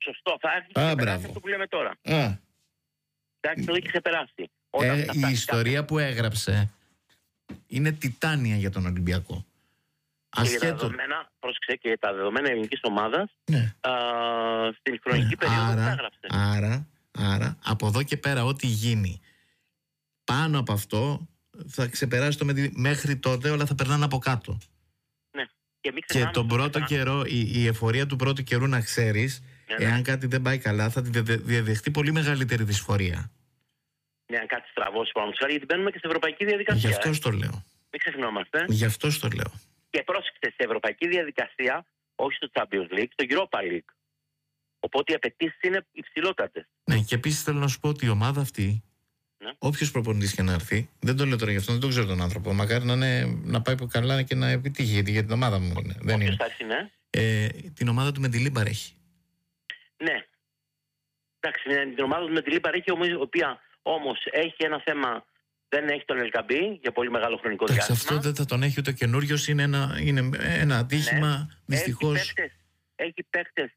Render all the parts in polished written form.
Σωστό, θα έχει ξεπεράσει αυτό που λέμε τώρα. Εντάξει, το έχει ξεπεράσει. Η ιστορία που έγραψε είναι τιτάνια για τον Ολυμπιακό. Και για τα δεδομένα, πρόσεξε, και τα δεδομένα ελληνικής ομάδας στην χρονική περίοδο που τα έγραψε. Άρα, από εδώ και πέρα, ό,τι γίνει πάνω από αυτό θα ξεπεράσει μέχρι τότε όλα θα περνάνε από κάτω. Ναι. Και τον πρώτο καιρό, η εφορία του πρώτου καιρού, να ξέρεις, εάν κάτι δεν πάει καλά, θα τη διαδεχτεί πολύ μεγαλύτερη δυσφορία. Ναι, αν κάτι στραβώσει πάνω του, γιατί μπαίνουμε και στην ευρωπαϊκή διαδικασία. Γι' αυτό το λέω. Μην ξεχνόμαστε. Γι' αυτό το λέω. Και πρόσεξε, σε ευρωπαϊκή διαδικασία, όχι στο Champions League, στο Europa League. Οπότε οι απαιτήσεις είναι υψηλότατες. Ναι, και επίσης θέλω να σου πω ότι η ομάδα αυτή, όποιος προπονητής και να έρθει, δεν το λέω τώρα γι' αυτό, δεν το ξέρω τον άνθρωπο. Μακάρι να πάει καλά και να επιτύχει, γιατί για την ομάδα μου είναι. Δεν είναι. Την ομάδα του Μεντιλίμπαρ έχει. Ναι. Εντάξει, την ομάδα του Μεντιλίμπαρ έχει, η οποία όμως έχει ένα θέμα. Δεν έχει τον Ελκαμπή για πολύ μεγάλο χρονικό διάστημα. Αυτό δεν θα τον έχει ούτε ο καινούριος, είναι ένα ατύχημα, δυστυχώς. Έχει παίκτες.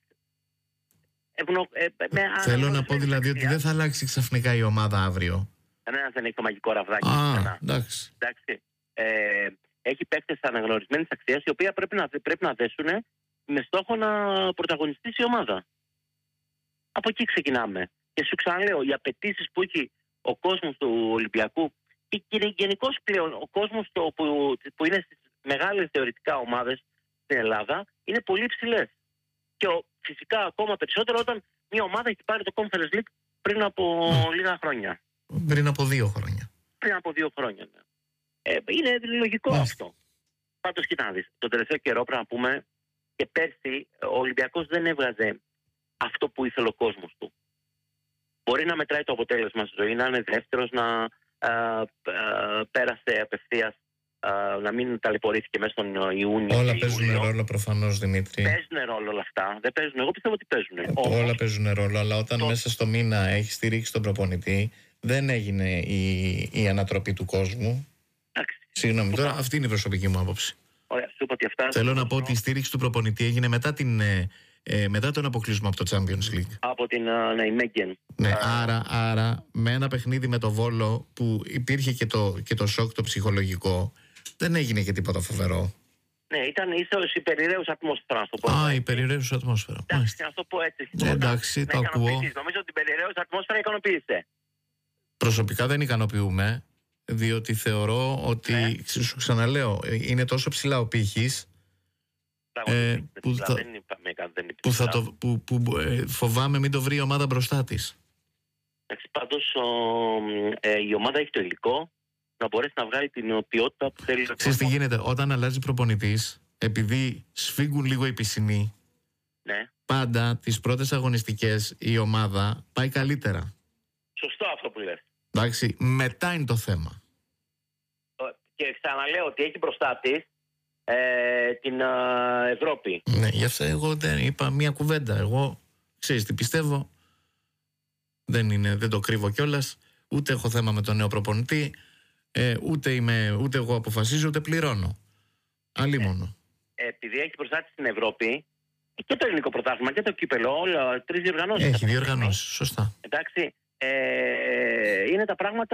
Θέλω να πω δηλαδή ότι δεν θα αλλάξει ξαφνικά η ομάδα αύριο. Κανένας δεν έχει το μαγικό ραβδάκι. Εντάξει. Έχει παίκτες αναγνωρισμένης αξίας, οι οποίοι πρέπει να δέσουν με στόχο να πρωταγωνιστήσει η ομάδα. Από εκεί ξεκινάμε. Και σου ξαναλέω, οι απαιτήσεις που έχει ο κόσμος του Ολυμπιακού και γενικώς πλέον ο κόσμος που είναι στις μεγάλες θεωρητικά ομάδες στην Ελλάδα είναι πολύ υψηλές. Και φυσικά ακόμα περισσότερο όταν μια ομάδα έχει πάρει το Conference League πριν από λίγα χρόνια. Πριν από 2 χρόνια. Πριν από 2 χρόνια, ναι. Είναι λογικό αυτό. Πάντως κοίτα να δεις, τον τελευταίο καιρό πρέπει να πούμε, και πέρσι ο Ολυμπιακός δεν έβγαζε αυτό που ήθελε ο κόσμος του. Μπορεί να μετράει το αποτέλεσμα στη ζωή, να είναι δεύτερος, να πέρασε απευθείας, να μην ταλαιπωρήθηκε μέσα στον Ιούνιο. Όλα παίζουν ρόλο προφανώς, Δημήτρη. Παίζουν ρόλο όλα αυτά. Δεν παίζουν. Εγώ πιστεύω ότι παίζουν. Όλα παίζουν ρόλο, αλλά όταν μέσα στο μήνα έχει στηρίξει τον προπονητή, δεν έγινε η ανατροπή του κόσμου. Συγγνώμη, τώρα αυτή είναι η προσωπική μου άποψη. Ωραία, σου είπα ότι αυτά. Θέλω να πω ότι η στήριξη του προπονητή έγινε μετά τον αποκλεισμό από το Champions League. Από την Μέγγεν. Ναι, άρα με ένα παιχνίδι με το Βόλο που υπήρχε και το σοκ το ψυχολογικό, δεν έγινε και τίποτα φοβερό. Ναι, ήταν ίσως η περιραίουσα ατμόσφαιρα, να το πω. Η περιραίουσα ατμόσφαιρα. Εντάξει, να το πω έτσι. Εντάξει, το ακούω. Νομίζω ότι την περιραίουσα ατμόσφαιρα ικανοποίησε. Προσωπικά δεν ικανοποιούμε, διότι θεωρώ ότι, σου ξαναλέω, είναι τόσο ψηλά ο πύχης που φοβάμαι μην το βρει η ομάδα μπροστά της. Πάντως η ομάδα έχει το υλικό να μπορέσει να βγάλει την ποιότητα που θέλει. Ξέρεις τι γίνεται, όταν αλλάζει προπονητής, επειδή σφίγγουν λίγο οι πισινοί, πάντα τις πρώτες αγωνιστικές η ομάδα πάει καλύτερα. Σωστό αυτό που λες. Εντάξει, μετά είναι το θέμα. Και ξαναλέω ότι έχει μπροστά της την Ευρώπη. Ναι, γι' αυτό εγώ δεν είπα μία κουβέντα. Εγώ, ξέρεις τι πιστεύω, δεν το κρύβω κιόλας, ούτε έχω θέμα με τον νέο προπονητή, ούτε εγώ αποφασίζω, ούτε πληρώνω. Αλίμονο. Επειδή έχει μπροστά της την Ευρώπη και το ελληνικό πρωτάθλημα και το κύπελο, όλα 3 διοργανώσεις. Έχει διοργανώσεις, σωστά. Εντάξει, είναι τα πράγματα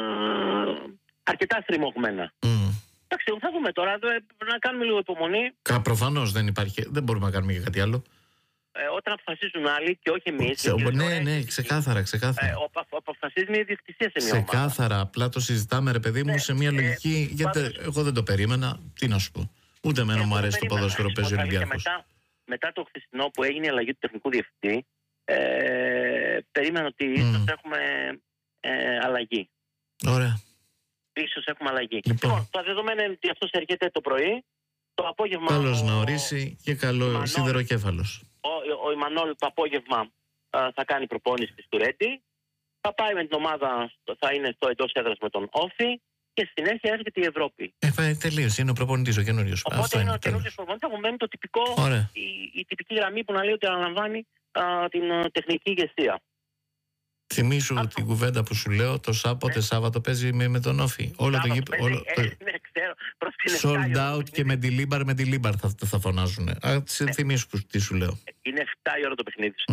αρκετά στριμωγμένα. Εντάξει, θα δούμε τώρα, να κάνουμε λίγο υπομονή. Προφανώς δεν μπορούμε να κάνουμε και κάτι άλλο. Όταν αποφασίζουν άλλοι και όχι εμείς. Ναι, ξεκάθαρα. Αποφασίζει μια ιδιοκτησία σε μια ομάδα. Ξεκάθαρα, απλά το συζητάμε, ρε παιδί μου, σε μια λογική. Γιατί εγώ δεν το περίμενα, τι να σου πω. Ούτε εμένα μου αρέσει το ποδόσφαιρο, παίζει ο Ολυμπιακός. Μετά το χθεσινό που έγινε η αλλαγή του τεχνικού διευθυντή, περίμενα ότι ίσως έχουμε αλλαγή. Ωραία. Ίσως έχουμε αλλαγή. Λοιπόν, τα δεδομένα είναι ότι αυτός έρχεται το πρωί. Το απόγευμα. Καλώς να ορίσει και καλό σιδεροκέφαλος. Ο Ιμανόλ το απόγευμα θα κάνει προπόνηση στη Ρέντι. Θα πάει με την ομάδα, θα είναι στο εντός έδρας με τον Όφη. Και στη συνέχεια έρχεται η Ευρώπη. Τελείωσε, είναι ο προπονητής ο καινούριος. Οπότε είναι ο καινούριος προπονητής. Θα μένει το τυπικό, η τυπική γραμμή που να λέει ότι αναλαμβάνει την τεχνική ηγεσία. Θυμήσου την κουβέντα που σου λέω, Σάββατο παίζει με τον Όφη. Όλο το γήπεδο. Ναι, ξέρω. Sold out και με τη Λίμπαρ θα φωνάζουν. Θυμήσου τι σου λέω. Είναι 7 η ώρα το παιχνίδι.